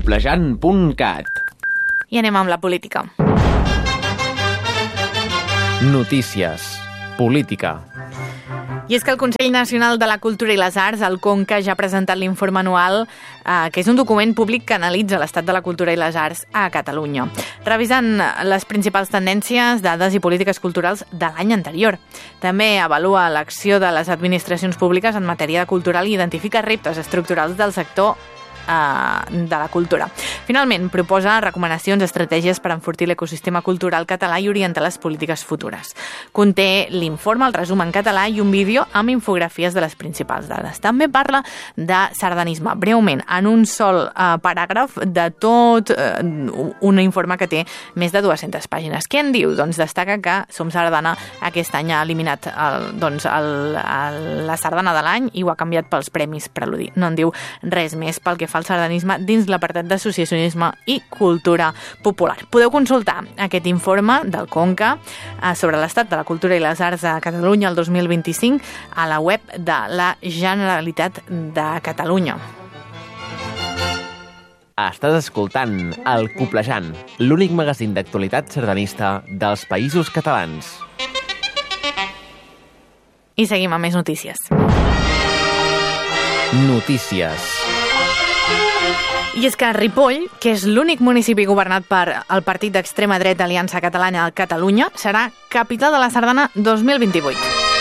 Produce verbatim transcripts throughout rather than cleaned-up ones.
coplejant punt cat. I anem amb la política. Notícies. Política. I és que el Consell Nacional de la Cultura i les Arts, el CONCA, ja ha presentat l'informe anual, eh, que és un document públic que analitza l'estat de la cultura i les arts a Catalunya, revisant les principals tendències, dades i polítiques culturals de l'any anterior. També avalua l'acció de les administracions públiques en matèria cultural i identifica reptes estructurals del sector de la cultura. Finalment, proposa recomanacions, estratègies per enfortir l'ecosistema cultural català i orientar les polítiques futures. Conté l'informe, el resum en català i un vídeo amb infografies de les principals dades. També parla de sardanisme, breument, en un sol eh, paràgraf de tot eh, un informe que té més de dues-centes pàgines. Què en diu? Doncs destaca que Som Sardana aquest any ha eliminat el, doncs el, el, la sardana de l'any i ho ha canviat pels Premis Preludi. No en diu res més pel que fa al sardanisme dins l'apartat d'associacionisme i cultura popular. Podeu consultar aquest informe del CONCA sobre l'estat de la cultura i les arts a Catalunya el dos mil vint-i-cinc a la web de la Generalitat de Catalunya. Estàs escoltant El Coplejant, l'únic magazín d'actualitat sardanista dels Països Catalans. I seguim amb més notícies. Notícies. I és que Ripoll, que és l'únic municipi governat per el partit d'extrema dreta Aliança Catalana a Catalunya, serà capital de la sardana dos mil vint-i-vuit.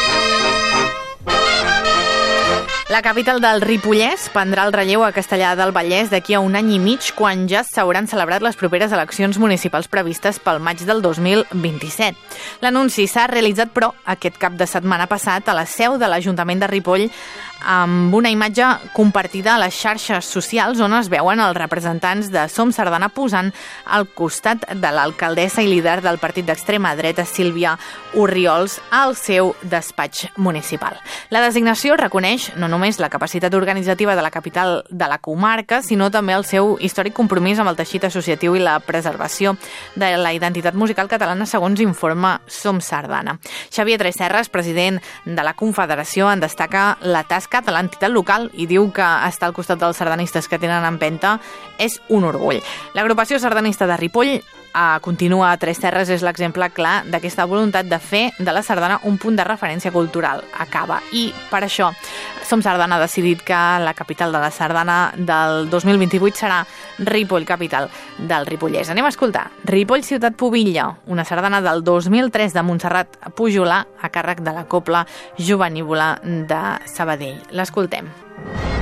La capital del Ripollès prendrà el relleu a Castellar del Vallès d'aquí a un any i mig, quan ja s'hauran celebrat les properes eleccions municipals previstes pel maig del dos mil vint-i-set. L'anunci s'ha realitzat, però, aquest cap de setmana passat a la seu de l'Ajuntament de Ripoll, amb una imatge compartida a les xarxes socials on es veuen els representants de Som Sardana posant al costat de l'alcaldessa i líder del partit d'extrema dreta Sílvia Orriols al seu despatx municipal. La designació reconeix no només la capacitat organitzativa de la capital de la comarca, sinó també el seu històric compromís amb el teixit associatiu i la preservació de la identitat musical catalana, segons informa Som Sardana. Xavier Tresserras, president de la Confederació, en destaca la tasca de l'entitat local i diu que estar al costat dels sardanistes que tenen empenta és un orgull. L'agrupació sardanista de Ripoll Uh, continua a Tres Terres, és l'exemple clar d'aquesta voluntat de fer de la sardana un punt de referència cultural. Acaba. I per això Som Sardana ha decidit que la capital de la sardana del dos mil vint-i-vuit serà Ripoll, capital del Ripollès. Anem a escoltar Ripoll, ciutat pubilla, una sardana del dos mil tres de Montserrat Pujolà a càrrec de la Cobla Jovenívola de Sabadell. L'escoltem.